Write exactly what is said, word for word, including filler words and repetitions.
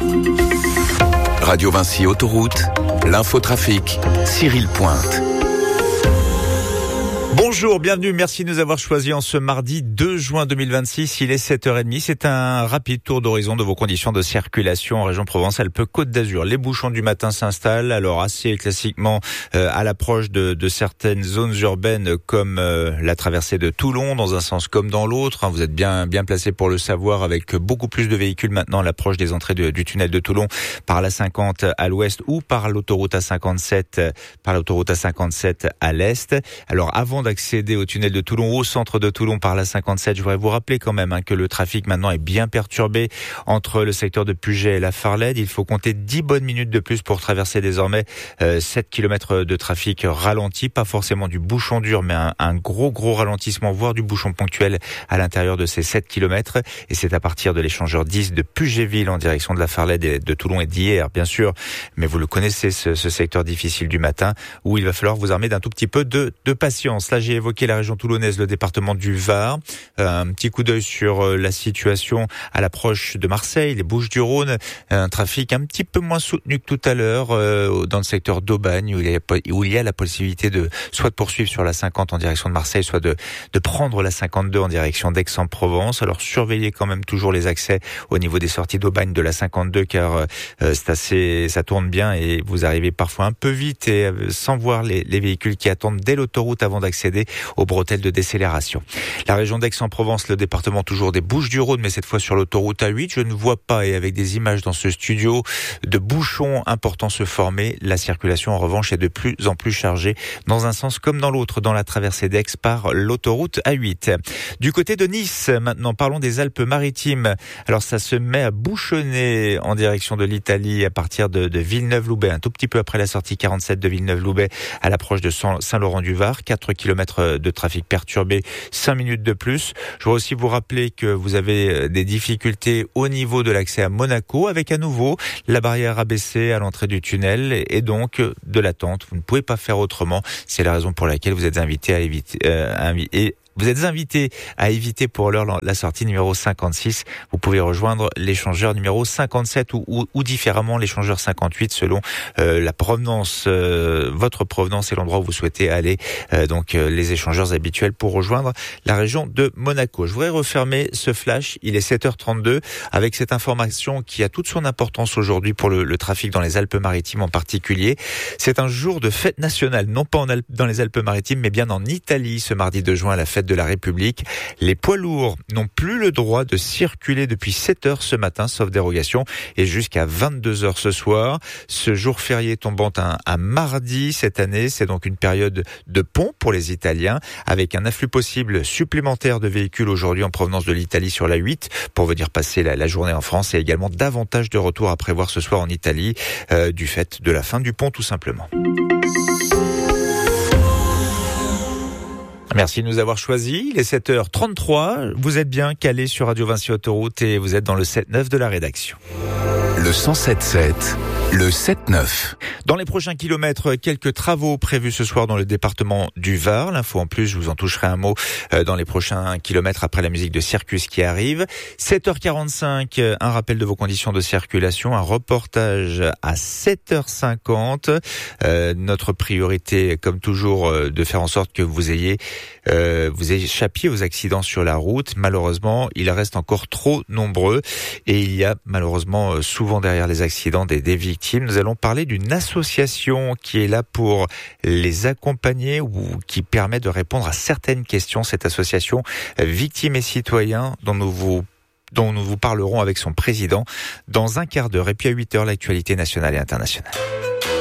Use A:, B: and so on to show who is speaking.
A: Radio Vinci Autoroute, l'infotrafic, Cyril Pointe.
B: Bonjour, bienvenue, merci de nous avoir choisis en ce mardi deux juin deux mille vingt-six, il est sept heures trente. C'est un rapide tour d'horizon de vos conditions de circulation en région Provence-Alpes-Côte d'Azur. Les bouchons du matin s'installent, alors assez classiquement euh, à l'approche de, de certaines zones urbaines comme euh, la traversée de Toulon, dans un sens comme dans l'autre. Vous êtes bien bien placé pour le savoir, avec beaucoup plus de véhicules maintenant à l'approche des entrées de, du tunnel de Toulon par la cinquante à l'ouest ou par l'autoroute A cinquante-sept, par l'autoroute A cinquante-sept à l'est. Alors avant d'accéder au tunnel de Toulon, au centre de Toulon par la cinquante-sept, je voudrais vous rappeler quand même hein, que le trafic maintenant est bien perturbé entre le secteur de Puget et la Farlède. Il faut compter dix bonnes minutes de plus pour traverser désormais euh, sept kilomètres de trafic ralenti, pas forcément du bouchon dur, mais un, un gros gros ralentissement, voire du bouchon ponctuel à l'intérieur de ces sept kilomètres. Et c'est à partir de l'échangeur dix de Pugetville en direction de la Farlède et de Toulon et d'hier, bien sûr. Mais vous le connaissez, ce, ce secteur difficile du matin où il va falloir vous armer d'un tout petit peu de, de patience. Là, j'ai évoqué la région toulonnaise, le département du Var. Euh, un petit coup d'œil sur euh, la situation à l'approche de Marseille, les Bouches-du-Rhône. Un trafic un petit peu moins soutenu que tout à l'heure euh, dans le secteur d'Aubagne, où il, y a, où il y a la possibilité de soit de poursuivre sur la cinquante en direction de Marseille, soit de, de prendre la cinquante-deux en direction d'Aix-en-Provence. Alors surveillez quand même toujours les accès au niveau des sorties d'Aubagne de la cinquante-deux, car euh, c'est assez, ça tourne bien et vous arrivez parfois un peu vite et euh, sans voir les, les véhicules qui attendent dès l'autoroute avant d'accéder aux bretelles de décélération. La région d'Aix-en-Provence, le département toujours des Bouches-du-Rhône, mais cette fois sur l'autoroute A huit. Je ne vois pas, et avec des images dans ce studio, de bouchons importants se former. La circulation, en revanche, est de plus en plus chargée dans un sens comme dans l'autre, dans la traversée d'Aix par l'autoroute A huit. Du côté de Nice, maintenant, parlons des Alpes-Maritimes. Alors, ça se met à bouchonner en direction de l'Italie à partir de, de Villeneuve-Loubet, un tout petit peu après la sortie quarante-sept de Villeneuve-Loubet à l'approche de Saint-Laurent-du-Var. quatre kilomètres de trafic perturbé, cinq minutes de plus. Je voudrais aussi vous rappeler que vous avez des difficultés au niveau de l'accès à Monaco, avec à nouveau la barrière abaissée à l'entrée du tunnel et donc de l'attente. Vous ne pouvez pas faire autrement. C'est la raison pour laquelle vous êtes invité à éviter, euh, à inviter Vous êtes invité à éviter pour l'heure la sortie numéro cinquante-six. Vous pouvez rejoindre l'échangeur numéro cinquante-sept ou, ou, ou différemment l'échangeur cinquante-huit selon euh, la provenance, euh, votre provenance et l'endroit où vous souhaitez aller. Euh, donc euh, les échangeurs habituels pour rejoindre la région de Monaco. Je voudrais refermer ce flash. Il est sept heures trente-deux avec cette information qui a toute son importance aujourd'hui pour le, le trafic dans les Alpes-Maritimes en particulier. C'est un jour de fête nationale, non pas en Alpes, dans les Alpes-Maritimes, mais bien en Italie ce mardi deux juin, la fête de la République. Les poids lourds n'ont plus le droit de circuler depuis sept heures ce matin, sauf dérogation, et jusqu'à vingt-deux heures ce soir. Ce jour férié tombant un, un mardi cette année, c'est donc une période de pont pour les Italiens, avec un afflux possible supplémentaire de véhicules aujourd'hui en provenance de l'Italie sur la huit, pour venir passer la, la journée en France, et également davantage de retours à prévoir ce soir en Italie, euh, du fait de la fin du pont tout simplement. Merci de nous avoir choisis. Il est sept heures trente-trois. Vous êtes bien calé sur Radio Vinci Autoroute et vous êtes dans le sept neuf de la rédaction.
A: Le cent sept sept, le sept neuf.
B: Dans les prochains kilomètres, quelques travaux prévus ce soir dans le département du Var. L'info en plus, je vous en toucherai un mot dans les prochains kilomètres après la musique de Circus qui arrive. sept heures quarante-cinq, un rappel de vos conditions de circulation, un reportage à sept heures cinquante. Euh, notre priorité, comme toujours, de faire en sorte que vous ayez euh, vous échappiez aux accidents sur la route. Malheureusement, il reste encore trop nombreux et il y a malheureusement souvent derrière les accidents des, des victimes. Nous allons parler d'une association qui est là pour les accompagner ou qui permet de répondre à certaines questions. Cette association Victimes et Citoyens dont nous vous dont nous vous parlerons avec son président dans un quart d'heure. Et puis à huit heures, l'actualité nationale et internationale.